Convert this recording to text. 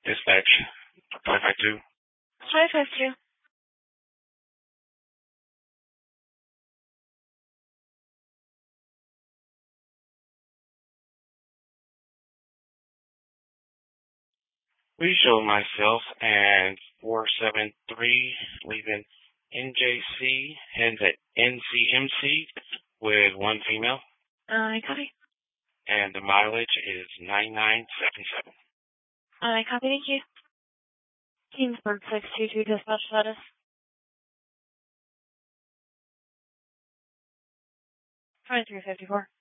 Dispatch 552. 552. We show myself and 473 leaving NJC, heads at NCMC with one female. I copy. And the mileage is 9977. I copy, thank you. Kingsburg 622 dispatch status. 2354.